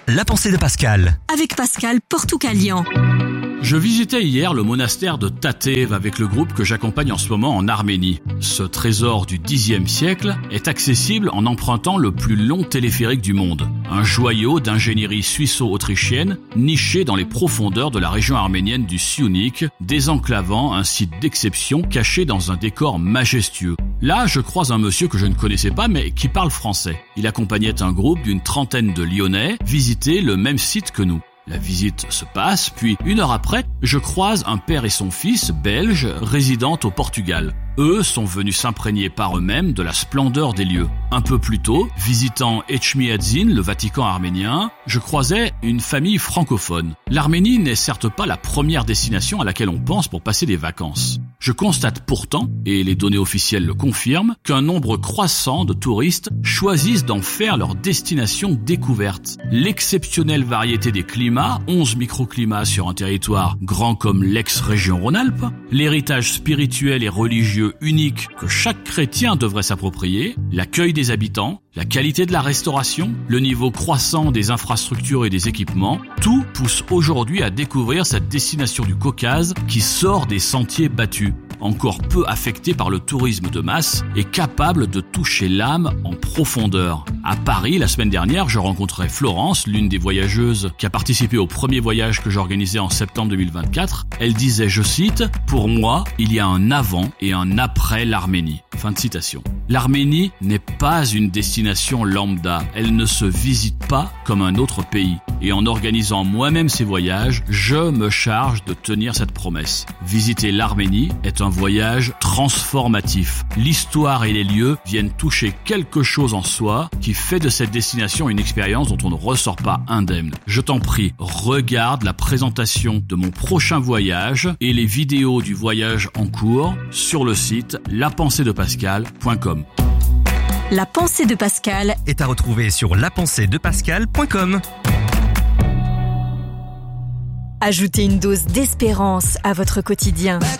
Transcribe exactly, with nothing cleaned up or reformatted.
La pensée de Pascal. Avec Pascal Portucalian. Je visitais hier le monastère de Tatev avec le groupe que j'accompagne en ce moment en Arménie. Ce trésor du dixième siècle est accessible en empruntant le plus long téléphérique du monde. Un joyau d'ingénierie suisse-autrichienne niché dans les profondeurs de la région arménienne du Syunik, désenclavant un site d'exception caché dans un décor majestueux. Là, je croise un monsieur que je ne connaissais pas mais qui parle français. Il accompagnait un groupe d'une trentaine de Lyonnais visiter le même site que nous. La visite se passe, puis une heure après, je croise un père et son fils belges résidant au Portugal. Eux sont venus s'imprégner par eux-mêmes de la splendeur des lieux. Un peu plus tôt, visitant Etchmiadzin, le Vatican arménien, je croisais une famille francophone. L'Arménie n'est certes pas la première destination à laquelle on pense pour passer des vacances. Je constate pourtant, et les données officielles le confirment, qu'un nombre croissant de touristes choisissent d'en faire leur destination découverte. L'exceptionnelle variété des climats, onze microclimats sur un territoire grand comme l'ex-région Rhône-Alpes, l'héritage spirituel et religieux unique que chaque chrétien devrait s'approprier, l'accueil des habitants, la qualité de la restauration, le niveau croissant des infrastructures et des équipements, tout pousse aujourd'hui à découvrir cette destination du Caucase qui sort des sentiers battus, encore peu affectée par le tourisme de masse et capable de toucher l'âme en profondeur. À Paris, la semaine dernière, je rencontrais Florence, l'une des voyageuses qui a participé au premier voyage que j'organisais en septembre deux mille vingt-quatre. Elle disait, je cite, « Pour moi, il y a un avant et un après l'Arménie ». Fin de citation. L'Arménie n'est pas une destination lambda. Elle ne se visite pas comme un autre pays. Et en organisant moi-même ces voyages, je me charge de tenir cette promesse. Visiter l'Arménie est un voyage transformatif. L'histoire et les lieux viennent toucher quelque chose en soi qui fait de cette destination une expérience dont on ne ressort pas indemne. Je t'en prie, regarde la présentation de mon prochain voyage et les vidéos du voyage en cours sur le site la pensée de pascal point com. La pensée de Pascal Est à retrouver sur la pensée de pascal point com. Ajoutez une dose d'espérance à votre quotidien.